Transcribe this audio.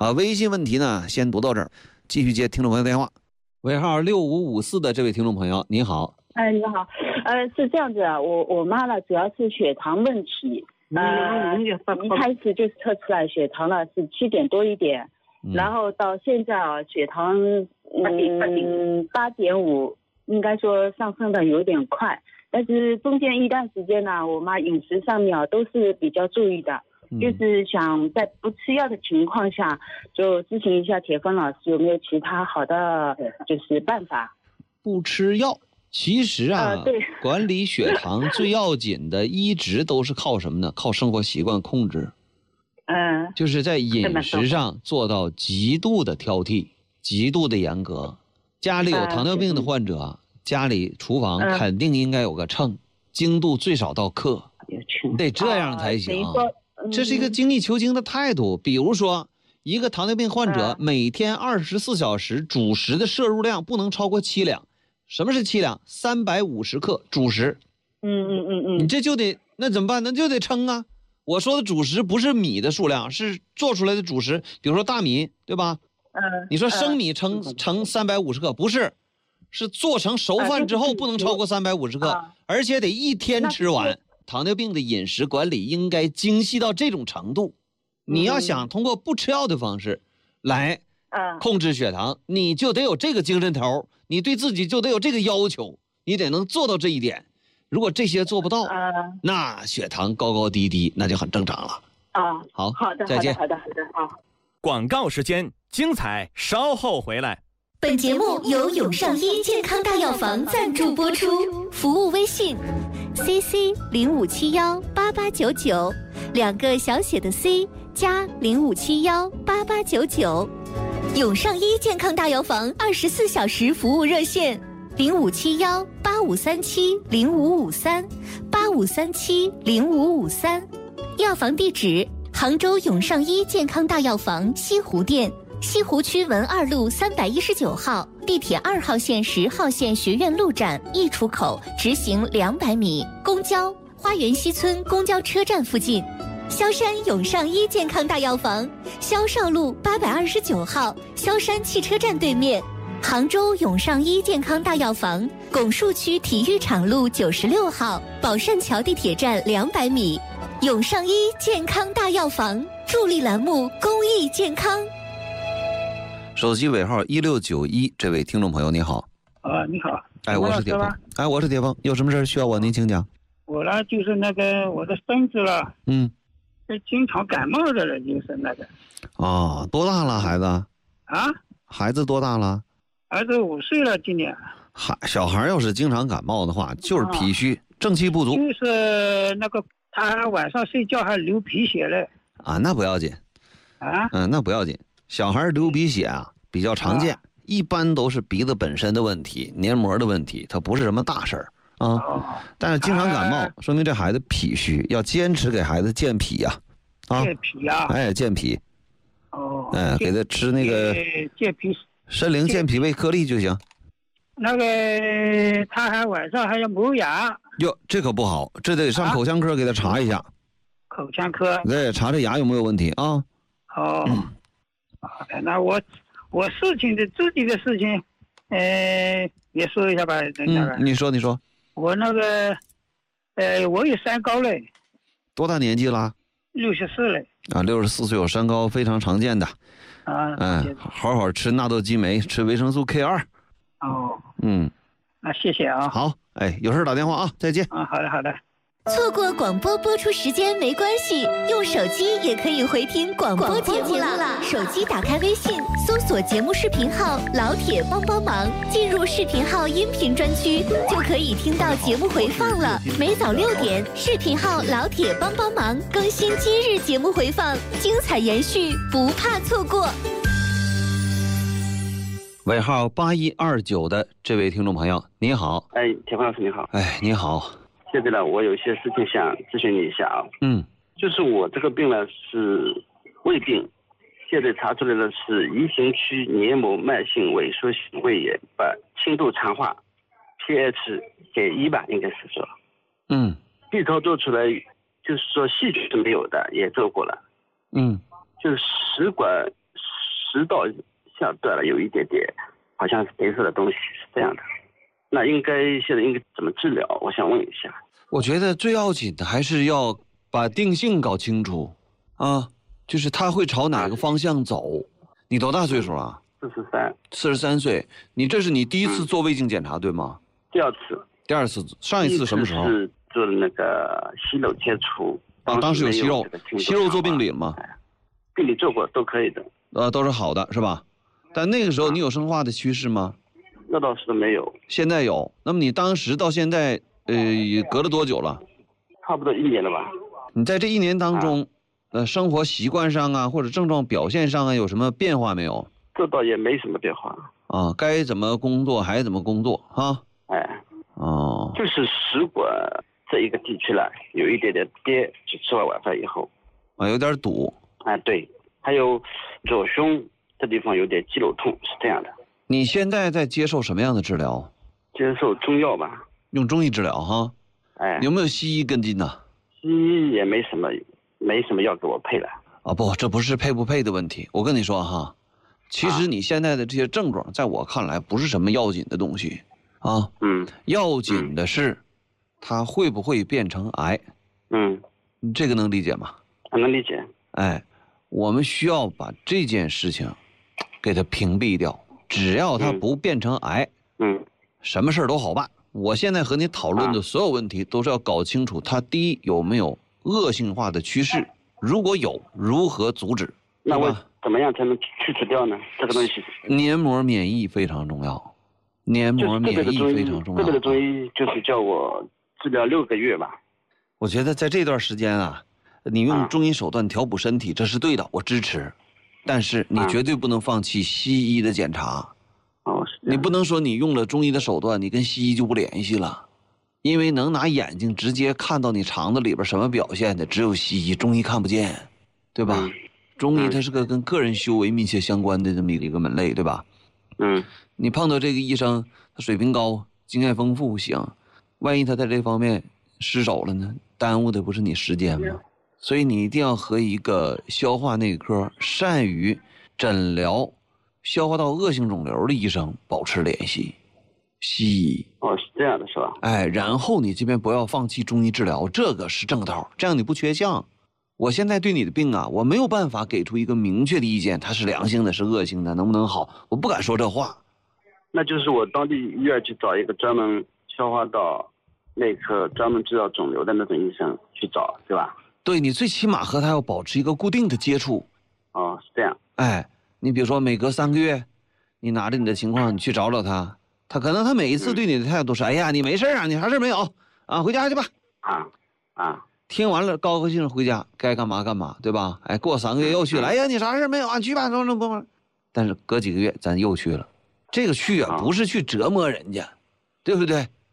微信问题呢先读到这儿，继续接听众朋友电话。尾号6554的这位听众朋友，你好。 你好，是这样子啊，我妈呢主要是血糖问题，一开始就是测出来血糖呢是7点多一点，然后到现在啊血糖8.5，应该说上升的有点快，但是中间一段时间呢，我妈饮食上面啊都是比较注意的，就是想在不吃药的情况下，就咨询一下铁峰老师有没有其他好的就是办法。 不吃药。其实管理血糖最要紧的一直都是靠什么呢？靠生活习惯控制。就是在饮食上做到极度的挑剔，极度的严格。家里有糖尿病的患者，家里厨房肯定应该有个秤，精度最少到克，得这样才行。这是一个精益求精的态度。比如说，一个糖尿病患者每天24小时主食的摄入量不能超过7两。什么是7两？350克主食。你这就得，那怎么办？那就得称啊。我说的主食不是米的数量，是做出来的主食，比如说大米，对吧？你说生米称350克，不是，是做成熟饭之后不能超过350克，而且得一天吃完。糖尿病的饮食管理应该精细到这种程度。你要想通过不吃药的方式来控制血糖，你就得有这个精神头，你对自己就得有这个要求，你得能做到这一点。如果这些做不到，那血糖高高低低那就很正常了。好的，再见。 好的。 广告时间，精彩稍后回来。 本节目由永上医健康大药房赞助播出，服务微信 CC05718899，2个小写的 C 加05718899。永上医健康大药房24小时服务热线05718537055385370553。药房地址：杭州永上医健康大药房西湖店，西湖区文二路319号，地铁2号线10号线学院路站1出口，直行200米。公交花园西村公交车站附近。萧山永上医健康大药房，萧绍路829号，萧山汽车站对面。杭州永上医健康大药房，拱墅区体育场路96号，宝善桥地铁站200米。永上医健康大药房助力栏目公益健康。 手机尾号1691，这位听众朋友你好。 你好。 我是铁峰。我是铁峰，有什么事需要我您请讲？ 我呢就是那个我的孙子了，经常感冒的了，就是那个。 多大了孩子？孩子多大了？ 儿子5岁了，今年。 小孩要是经常感冒的话，就是脾虚，正气不足。 就是那个他晚上睡觉还流鼻血了。 那不要紧。那不要紧。小孩流鼻血比较常见，一般都是鼻子本身的问题，黏膜的问题，它不是什么大事儿。但是经常感冒，说明这孩子脾虚，要坚持给孩子健脾呀。 健脾健脾。给他吃那个健脾参苓健脾胃颗粒就行。 那个他还晚上还要磨牙。 哟，这可不好，这得上口腔科给他查一下。 口腔科。 对，查这牙有没有问题啊？ 那我事情的自己的事情，也说一下吧。 你说。 我那个，我有三高嘞。 多大年纪了 ？64了。 64岁有三高，非常常见的。好好吃纳豆激酶，吃维生素 K2。 那谢谢啊。 好，有事打电话啊，再见。 好的。 错过广播播出时间没关系，用手机也可以回听广播节目了。手机打开微信，搜索节目视频号“老铁帮帮忙”，进入视频号音频专区，就可以听到节目回放了。每早6点，视频号“老铁帮帮忙”更新今日节目回放，精彩延续，不怕错过。 尾号8129的这位听众朋友，你好。 铁峰老师你好。 你好。 现在呢，我有一些事情想咨询你一下啊。就是我这个病呢是胃病，现在查出来的是移行区黏膜慢性萎缩性胃炎，轻度肠化 ，pH 给1吧，应该是说。B 超做出来，就是说细菌是没有的，也做过了。就是食管食道下段了有一点点，好像是黑色的东西，是这样的。那现在应该怎么治疗？我想问一下。 我觉得最要紧的还是要把定性搞清楚啊，就是他会朝哪个方向走。你多大岁数啊？43岁。你这是你第一次做胃镜检查对吗？ 第二次。 上一次什么时候？ 是做那个息肉切除。 当时有息肉做病理了吗？ 病理做过，都可以的。 都是好的是吧？但那个时候你有生化的趋势吗？ 那倒是没有。 现在有。那么你当时到现在也隔了多久了？ 差不多1年了吧。 你在这1年当中生活习惯上啊或者症状表现上啊有什么变化没有？ 这倒也没什么变化啊，该怎么工作还怎么工作啊。 就是食管这一个地区了有一点点憋，就吃完晚饭以后有点堵。 对，还有左胸这地方有点肌肉痛，是这样的。 你现在在接受什么样的治疗？ 接受中药吧。 用中医治疗哈？有没有西医跟进呢？ 西医也没什么药给我配了。 不，这不是配不配的问题。我跟你说哈，其实你现在的这些症状在我看来不是什么要紧的东西啊。要紧的是它会不会变成癌。这个能理解吗？ 能理解。 我们需要把这件事情给它屏蔽掉，只要它不变成癌，什么事都好办。我现在和你讨论的所有问题都是要搞清楚它第一有没有恶性化的趋势，如果有，如何阻止。 那我怎么样才能去除掉呢？这个东西黏膜免疫非常重要。黏膜免疫非常重要。 这个中医就是叫我治疗6个月吧。 我觉得在这段时间啊，你用中医手段调补身体，这是对的，我支持。但是你绝对不能放弃西医的检查。你不能说你用了中医的手段，你跟西医就不联系了，因为能拿眼睛直接看到你肠子里边什么表现的只有西医，中医看不见，对吧？中医它是个跟个人修为密切相关的这么一个门类，对吧？你碰到这个医生，他水平高，经验丰富，行，万一他在这方面失手了呢？耽误的不是你时间吗？所以你一定要和一个消化内科善于诊疗消化道恶性肿瘤的医生保持联系。西医是这样的是吧？ 然后你这边不要放弃中医治疗，这个是正道，这样你不缺项。我现在对你的病啊，我没有办法给出一个明确的意见，它是良性的是恶性的，能不能好，我不敢说这话。 那就是我当地医院去找一个专门消化道内科专门治疗肿瘤的那种医生去找，对吧？ 对，你最起码和他要保持一个固定的接触。 是这样。 你比如说每隔3个月，你拿着你的情况你去找找他，他可能他每一次对你的态度是哎呀你没事啊，你啥事没有啊，回家去吧。听完了高高兴兴回家，该干嘛干嘛，对吧？过3个月又去了，哎呀你啥事没有啊，去吧，但是隔几个月咱又去了，这个去啊不是去折磨人家，对不对？